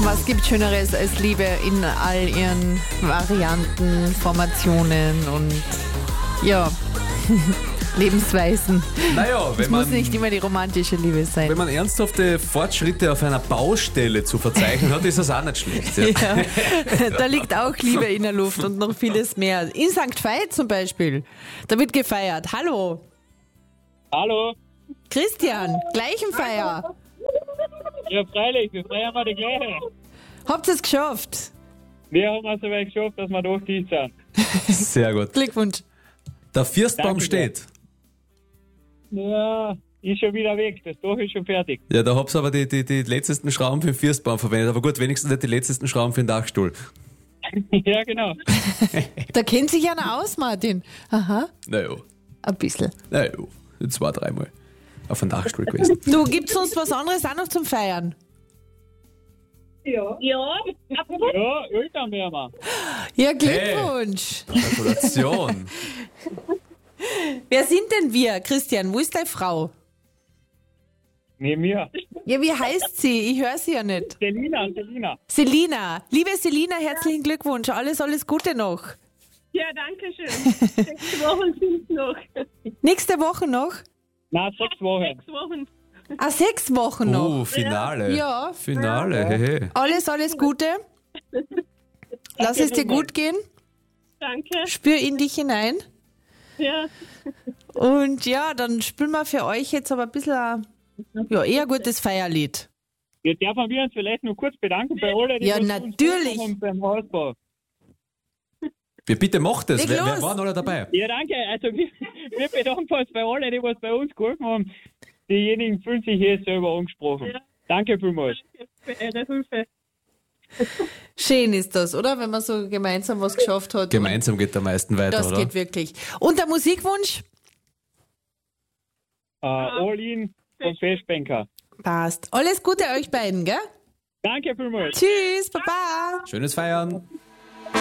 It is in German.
Was gibt Schöneres als Liebe in all ihren Varianten, Formationen und ja, Lebensweisen. Naja, Es muss nicht immer die romantische Liebe sein. wenn man ernsthafte Fortschritte auf einer Baustelle zu verzeichnen hat, ist das auch nicht schlecht. Ja. Ja, da liegt auch Liebe in der Luft und noch vieles mehr. In St. Veit zum Beispiel, da wird gefeiert. Hallo, Hallo. Christian, Gleichenfeier. Ja, freilich, wir feiern mal die gleiche. Habt ihr es geschafft? Wir haben es soweit geschafft, dass wir durchgehend sind. Sehr gut. Glückwunsch. Der Firstbaum Danke steht. Ja, ist schon wieder weg, das Dach ist schon fertig. Ja, da hab's aber die letztesten Schrauben für den Firstbaum verwendet. Aber gut, wenigstens nicht die letztesten Schrauben für den Dachstuhl. Ja, genau. Da kennt sich einer aus, Martin. Aha, Naja, ein bisschen. zwei, dreimal auf den Dachstuhl gewesen. Du, gibt's uns was anderes auch noch zum Feiern? Ja. Ja, Eltern werden wir. Ja, Glückwunsch. Gratulation. Wer sind denn wir? Christian, wo ist deine Frau? Neben mir. Ja, wie heißt sie? Ich höre sie ja nicht. Selina. Selina. Liebe Selina, herzlichen Glückwunsch. Alles Gute noch. Ja, danke schön. 6 Wochen sind noch. Nächste Woche noch? Nein, 6 Wochen. 6 Wochen. 6 Wochen noch. Finale. Ja. Finale, hehe. Alles Gute. Lass es dir gut gehen. Danke. Spür in dich hinein. Ja. Und ja, dann spielen wir für euch jetzt aber ein bisschen eher gutes Feierlied. Jetzt dürfen wir uns vielleicht noch kurz bedanken bei allen, die Ja, was uns natürlich. geholfen haben beim Hausbau. Ja, bitte macht es. Leg Wer los. waren alle dabei? Ja, danke. Also wir bedanken uns bei allen, die was bei uns geholfen haben. Diejenigen fühlen sich hier selber angesprochen. Ja. Danke vielmals. Für eure Hilfe. Schön ist das, oder? Wenn man so gemeinsam was geschafft hat. Gemeinsam geht am meisten weiter, Das oder? geht wirklich. Und der Musikwunsch? All in von Festbanker. Passt. Alles Gute euch beiden, gell? Danke vielmals. Tschüss, Baba. Schönes Feiern.